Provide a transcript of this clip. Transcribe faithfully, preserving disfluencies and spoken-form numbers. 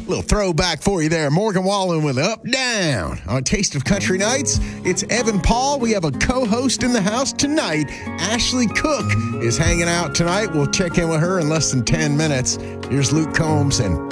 Little throwback for you there. Morgan Wallen with Up Down on Taste of Country Nights. It's Evan Paul. We have a co-host in the house tonight. Ashley Cook is hanging out tonight. We'll check in with her in less than ten minutes. Here's Luke Combs and